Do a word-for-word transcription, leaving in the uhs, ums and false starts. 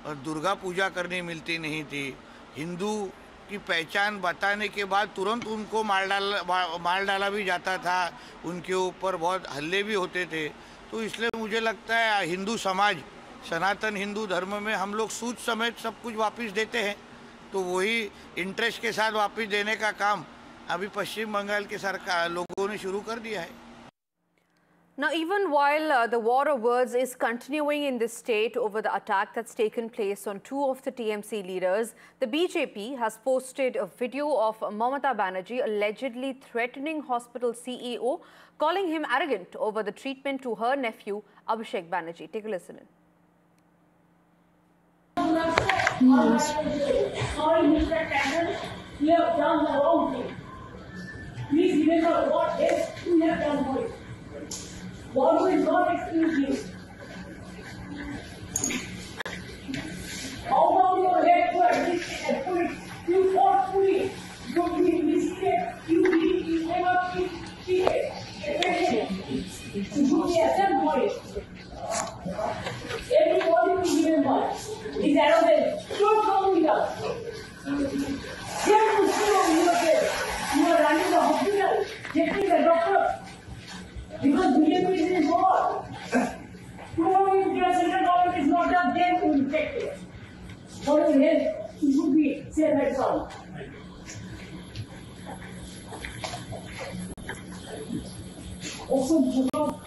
और दुर्गा पूजा करने मिलती नहीं थी। हिंदू की पहचान बताने के बाद तुरंत उनको मार डाला मार डाला भी जाता था, उनके ऊपर बहुत हल्ले भी होते थे। तो इसलिए मुझे लगता है हिंदू समाज, सनातन हिंदू धर्म में हम लोग सूद समेत सब कुछ वापस देते हैं, तो वही इंटरेस्ट के साथ वापस देने का काम अभी पश्चिम बंगाल के सरकार लोगों ने शुरू कर दिया है। Now, even while uh, the war of words is continuing in the state over the attack that's taken place on two of the T M C leaders, the B J P has posted a video of Mamata Banerjee allegedly threatening hospital C E O, calling him arrogant over the treatment to her nephew Abhishek Banerjee. Take a listen in. Sorry, Mister Tandon, you have done the wrong thing. Please remember what else you have done for it. What is not excuse you? Out of your head to admit and put it, you forcefully, you be mistake, you be, you never be cheated. You should be accepted for it. Everybody will remember is arrogant. Don't come with us. Here to see you again. You are running the hospital, taking the doctor. Because B J P is in war. Tomorrow if your central government is not done, then you will take it. For your health, you should be safe and sound. Also,